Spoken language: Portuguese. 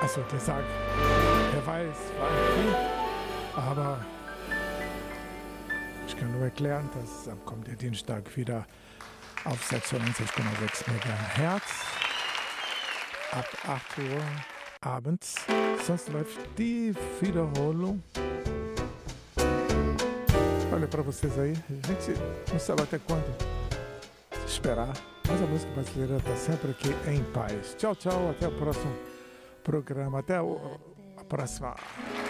Also gesagt, wer weiß, wann wie, aber ich kann nur erklären, dass am kommenden Dienstag wieder auf 96,6 MHz ab 8 Uhr abends. Sonst läuft die Wiederholung. Olha para vocês aí, a gente não sabe até quando esperar, mas a música brasileira está sempre aqui em paz. Tchau, tchau, até o próximo programa, até a próxima.